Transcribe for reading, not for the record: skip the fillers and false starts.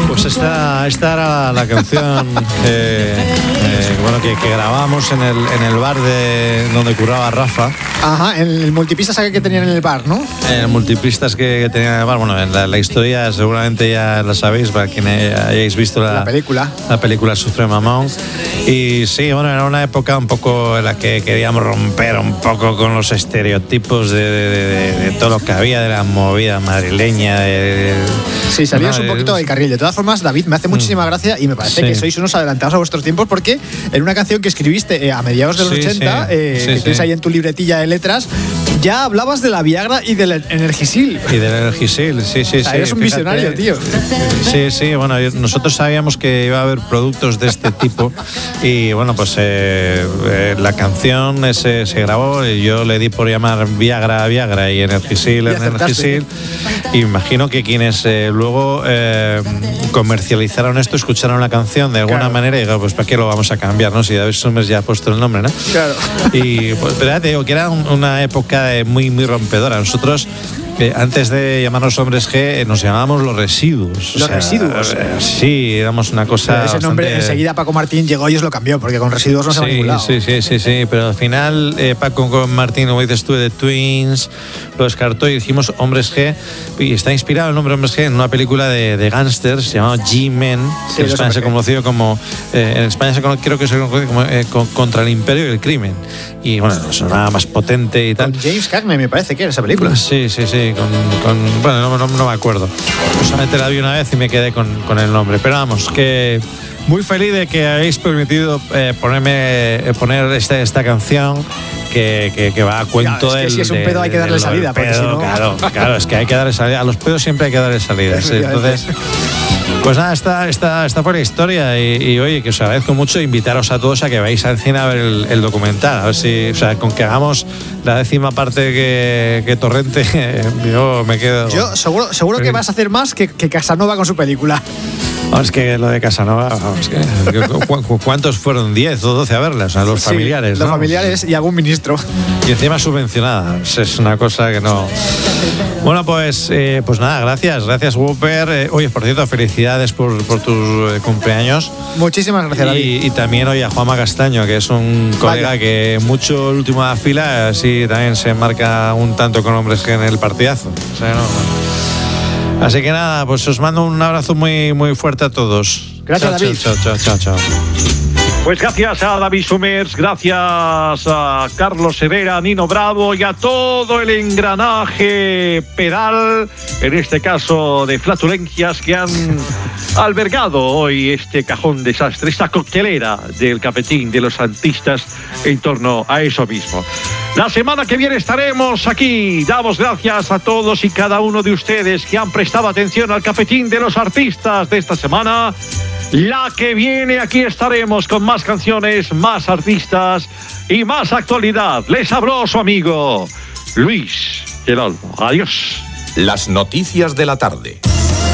Pues esta era la canción que grabamos en el bar donde curraba Rafa. Ajá, en el multipistas que tenían en el bar, ¿no? En el multipistas que tenían en el bar. Bueno, en la historia seguramente ya la sabéis, para quienes hayáis visto la película. La película Supreme Amount. Y sí, bueno, era una época un poco en la que queríamos romper un poco con los estereotipos de todo lo que había de la movida madrileña. Sí, salías un poquito del carril. De todas formas, David, me hace muchísima gracia y me parece que sois unos adelantados a vuestros tiempos, porque en una canción que escribiste a mediados de los 80, que tienes ahí en tu libretilla de letras, ya hablabas de la Viagra y del Energisil. Y del Energisil, sí. O sea, eres un visionario, tío. Sí, bueno, nosotros sabíamos que iba a haber productos de este tipo y bueno, pues la canción se grabó y yo le di por llamar Viagra y Energisil. Y imagino que quienes luego comercializaron esto escucharon la canción de alguna manera y digo, pues ¿para qué lo vamos a cambiar, no? Si David Summers ya ha puesto el nombre, ¿no? Claro. Y pues, pero ya te digo que era una época muy, muy rompedora. Nosotros, antes de llamarnos Hombres G, nos llamábamos Los Residuos. ¿Los Residuos? Sí, éramos una cosa. Pero ese nombre enseguida Paco Martín llegó y os lo cambió, porque con Residuos no se va a ningún lado. Sí, pero al final Paco Martín, como dices tú, de Twins, lo descartó y dijimos Hombres G, y está inspirado el nombre Hombres G en una película de gángsters llamado G-Men, que en España se conoció como creo que se conoce como Contra el Imperio y el Crimen, y bueno, sonaba más potente y tal. Con James Cagney me parece que era esa película. Sí, bueno, no me acuerdo, solamente la vi una vez y me quedé con el nombre, pero vamos, que muy feliz de que habéis permitido poner esta canción que va a cuento del... Es que si es un pedo hay que darle salida, porque si no... Claro, es que hay que darle salida. A los pedos siempre hay que darle salida. Entonces, pues nada, esta fue la historia y oye, que os agradezco mucho, invitaros a todos a que vayáis al cine a ver el documental. A ver si, o sea, con que hagamos la 10ª parte que Torrente, yo me quedo... Yo seguro que vas a hacer más que Casanova con su película. Es que lo de Casanova, ¿cuántos fueron? 10 o 12 a verlas, o sea, los familiares, los ¿no? Familiares y algún ministro. Y encima subvencionada, es una cosa que no... Bueno, pues nada, gracias Whooper. Oye, por cierto, felicidades por tus cumpleaños. Muchísimas gracias, David. Y también hoy a Juanma Castaño, que es un colega que mucho el último de la fila, así también se marca un tanto con Hombres G en el partidazo. O sea, así que nada, pues os mando un abrazo muy, muy fuerte a todos. Gracias, David. Chao. Pues gracias a David Summers, gracias a Carlos Herrera, Nino Bravo y a todo el engranaje pedal, en este caso de flatulencias, que han albergado hoy este cajón desastre, esta coctelera del cafetín de los artistas en torno a eso mismo. La semana que viene estaremos aquí. Damos gracias a todos y cada uno de ustedes que han prestado atención al cafetín de los artistas de esta semana. La que viene aquí estaremos con más canciones, más artistas y más actualidad. Les habló su amigo Luis del Olmo. Adiós. Las noticias de la tarde.